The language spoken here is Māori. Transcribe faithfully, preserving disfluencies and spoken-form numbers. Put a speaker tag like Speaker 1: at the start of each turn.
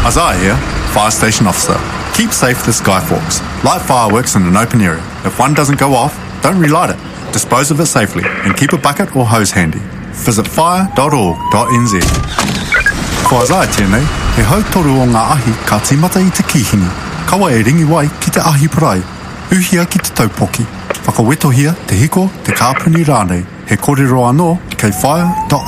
Speaker 1: Isaiah here, Fire Station Officer. Keep safe this Skyforks. Light fireworks in an open area. If one doesn't go off, don't relight it. Dispose of it safely and keep a bucket or hose handy. Visit fire dot org dot n z. Ko Isaiah tēnei, he hautoru o ngā ahi ka tīmata i te kīhingi. Kawa e ringi wai ki te ahi parai. Uhia ki te taupoki. Whakawetohia te hiko te kāpuni rānei. He kōrero anō kei fire dot